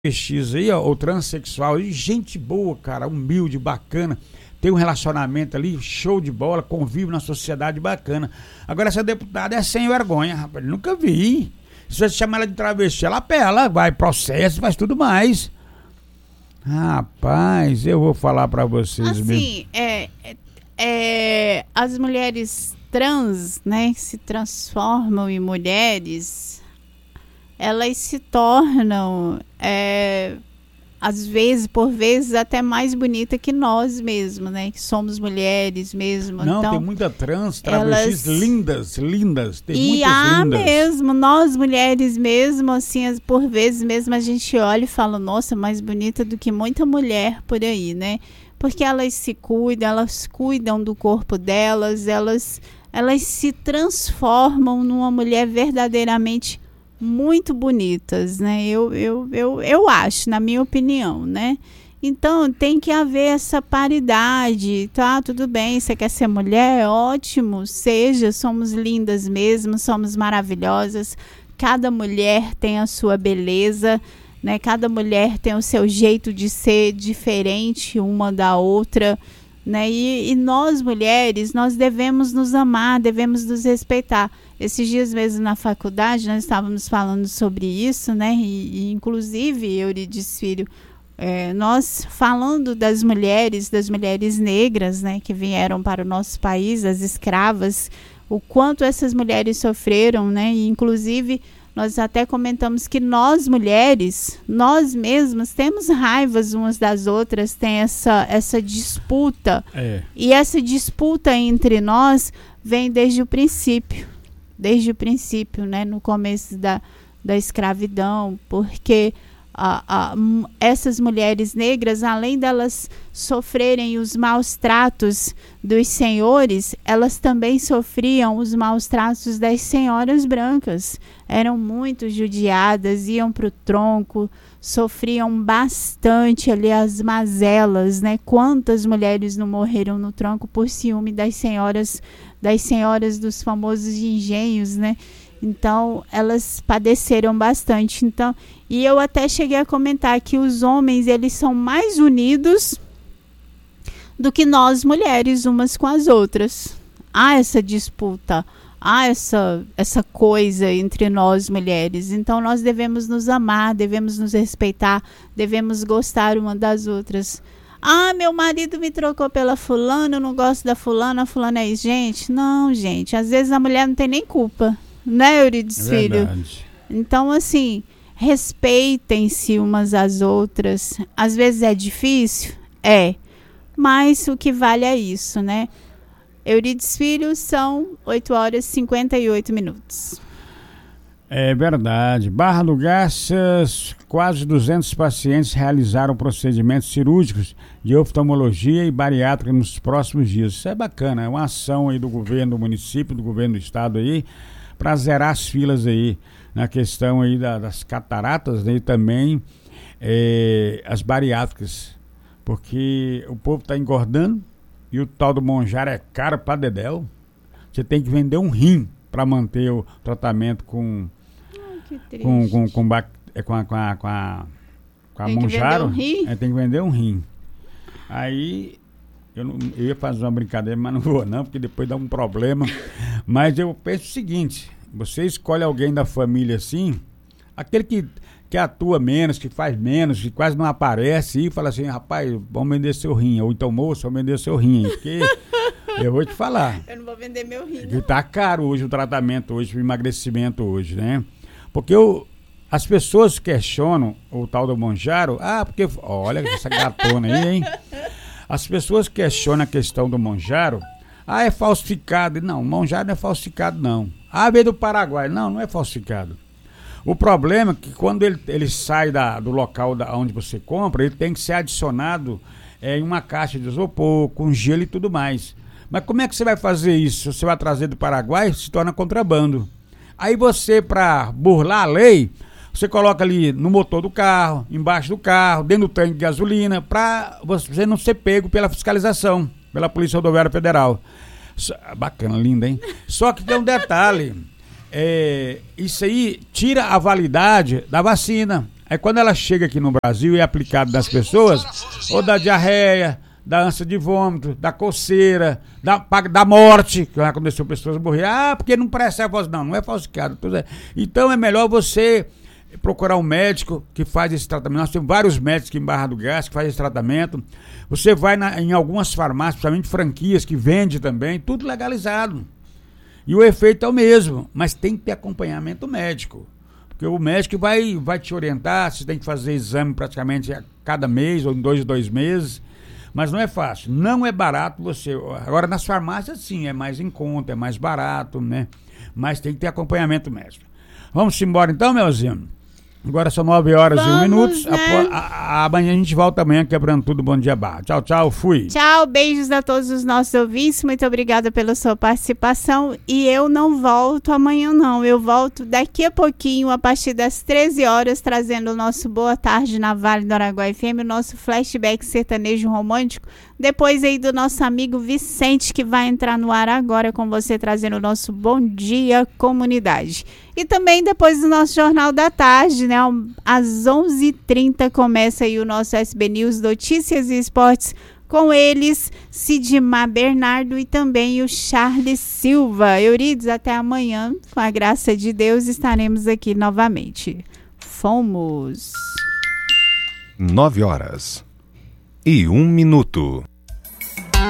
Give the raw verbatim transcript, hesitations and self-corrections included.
X aí, ó, o transexual, e gente boa, cara, humilde, bacana, tem um relacionamento ali, show de bola, convive na sociedade bacana. Agora essa deputada é sem vergonha, rapaz, nunca vi. Se você chamar ela de travesti, ela apela, vai processo, faz tudo mais. Rapaz, eu vou falar pra vocês assim, mesmo. É, é, é, as mulheres trans, né, se transformam em mulheres, elas se tornam, é, às vezes, por vezes, até mais bonita que nós mesmos, né? Que somos mulheres mesmo. Não, então, tem muita trans, travestis elas... lindas, lindas. Tem e muitas há lindas. mesmo, nós mulheres mesmo, assim, as- por vezes mesmo a gente olha e fala, nossa, mais bonita do que muita mulher por aí, né? Porque elas se cuidam, elas cuidam do corpo delas, elas, elas se transformam numa mulher verdadeiramente muito bonitas, né? Eu, eu, eu, eu acho, na minha opinião, né? Então, tem que haver essa paridade, tá? Tudo bem, você quer ser mulher? Ótimo, seja, somos lindas mesmo, somos maravilhosas. Cada mulher tem a sua beleza, né? Cada mulher tem o seu jeito de ser diferente uma da outra, né? E, e nós, mulheres, nós devemos nos amar, devemos nos respeitar. Esses dias mesmo na faculdade, nós estávamos falando sobre isso, né? E, e inclusive, Euridice Filho, é, nós falando das mulheres, das mulheres negras, né? Que vieram para o nosso país, as escravas, o quanto essas mulheres sofreram, né? E inclusive, nós até comentamos que nós, mulheres, nós mesmas temos raivas umas das outras, tem essa, essa disputa. É. E essa disputa entre nós vem desde o princípio. Desde o princípio, né, no começo da, da escravidão, porque a, a, m- essas mulheres negras, além delas sofrerem os maus tratos dos senhores, elas também sofriam os maus tratos das senhoras brancas. Eram muito judiadas, iam para o tronco, sofriam bastante ali as mazelas, né? Quantas mulheres não morreram no tronco por ciúme das senhoras das senhoras dos famosos engenhos, né? Então, elas padeceram bastante. Então, e eu até cheguei a comentar que os homens, eles são mais unidos do que nós mulheres umas com as outras. Há essa disputa, há essa, essa coisa entre nós mulheres. Então, nós devemos nos amar, devemos nos respeitar, devemos gostar uma das outras. Ah, meu marido me trocou pela fulana, eu não gosto da fulana, a fulana é isso. Gente, não, gente. Às vezes a mulher não tem nem culpa, né, Euridice É Filho? verdade. Então, assim, respeitem-se umas às outras. Às vezes é difícil? É. Mas o que vale é isso, né? Euridice Filho, são oito horas e cinquenta e oito minutos. É verdade. Barra do Garças, quase duzentos pacientes realizaram procedimentos cirúrgicos de oftalmologia e bariátrica nos próximos dias. Isso é bacana, é uma ação aí do governo do município, do governo do estado aí, para zerar as filas aí, na questão aí da, das cataratas, né, e também é, as bariátricas, porque o povo está engordando e o tal do Monjaro é caro para dedéu. Você tem que vender um rim para manter o tratamento com Que triste. com, com, com, bac- é, com a, com a, com a, com a Tem que Monjaro, vender um rim? é, tem que vender um rim. Aí eu, não, eu ia fazer uma brincadeira, mas não vou não, porque depois dá um problema. Mas eu penso o seguinte: você escolhe alguém da família assim, aquele que, que atua menos, que faz menos, que quase não aparece, e fala assim, rapaz, vamos vender seu rim. Ou então, moço, vamos vender seu rim. Porque eu vou te falar. Eu não vou vender meu rim, Que tá caro hoje o tratamento, hoje o emagrecimento hoje, né? Porque o, as pessoas questionam o tal do Monjaro, ah, porque, olha essa gatona aí, hein? As pessoas questionam a questão do Monjaro, ah, é falsificado. Não, o Monjaro não é falsificado, não. Ah, veio do Paraguai. Não, não é falsificado. O problema é que quando ele, ele sai da, do local da, onde você compra, ele tem que ser adicionado é, em uma caixa de isopor, com gelo e tudo mais. Mas como é que você vai fazer isso? Você vai trazer do Paraguai, se torna contrabando. Aí você, para burlar a lei, você coloca ali no motor do carro, embaixo do carro, dentro do tanque de gasolina, para você não ser pego pela fiscalização, pela Polícia Rodoviária Federal. Só- Bacana, linda, hein? Só que tem um detalhe, é, isso aí tira a validade da vacina. Aí quando ela chega aqui no Brasil e é aplicado nas pessoas, ou da diarreia, da ânsia de vômito, da coceira, da, da morte, que já aconteceu pessoas morrer. Ah, porque não parece a voz. Não, não é falsificado. Então é melhor você procurar um médico que faz esse tratamento. Nós temos vários médicos aqui em Barra do Garça que fazem esse tratamento. Você vai na, em algumas farmácias, principalmente franquias que vende também, tudo legalizado. E o efeito é o mesmo, mas tem que ter acompanhamento médico. Porque o médico vai, vai te orientar, você tem que fazer exame praticamente a cada mês ou em dois, dois meses. Mas não é fácil, não é barato você... Agora nas farmácias sim, é mais em conta, é mais barato, né? Mas tem que ter acompanhamento médico. Vamos embora então, Melzinho? Agora são nove horas e um minuto. Né? A, a, amanhã a gente volta amanhã quebrando tudo. Bom dia, Barra. Tchau, tchau, fui. Tchau, beijos a todos os nossos ouvintes. Muito obrigada pela sua participação. E eu não volto amanhã, não. Eu volto daqui a pouquinho, a partir das treze horas, trazendo o nosso Boa Tarde na Vale do Araguaia F M, o nosso flashback sertanejo romântico. Depois aí do nosso amigo Vicente, que vai entrar no ar agora com você, trazendo o nosso Bom Dia Comunidade. E também depois do nosso Jornal da Tarde, né? Às onze e trinta começa aí o nosso S B News Notícias e Esportes, com eles, Sidmar Bernardo e também o Charles Silva. Eurides, até amanhã, com a graça de Deus, estaremos aqui novamente. Fomos! Nove horas e um minuto.